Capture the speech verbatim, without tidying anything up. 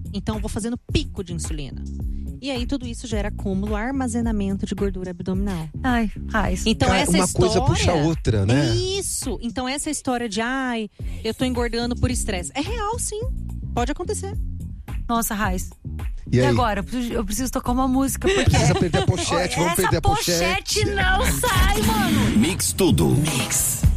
Então eu vou fazendo pico de insulina. E aí tudo isso gera acúmulo, armazenamento de gordura abdominal. Ai, raiz. Então Cara, essa uma história, coisa puxa a outra, né? É isso. Então essa história de ai, eu tô engordando por estresse. É real, sim. Pode acontecer. Nossa, raiz. E, E aí? agora? Eu preciso, eu preciso tocar uma música, porque Precisa perder a pochete, vamos essa perder a pochete. pochete não sai, mano. Mix Tudo. Mix.